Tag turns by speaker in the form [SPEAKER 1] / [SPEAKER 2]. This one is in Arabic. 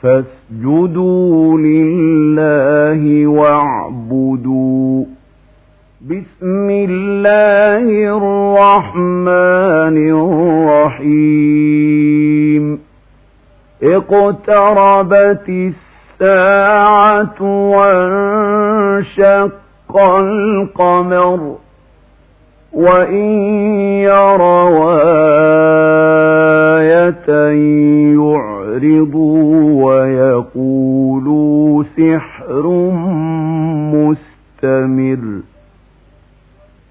[SPEAKER 1] فاسجدوا لله واعبدوا. بسم الله الرحمن الرحيم. اقتربت الساعة وانشق القمر وإن يروا آية يعرضوا ويقولوا سحر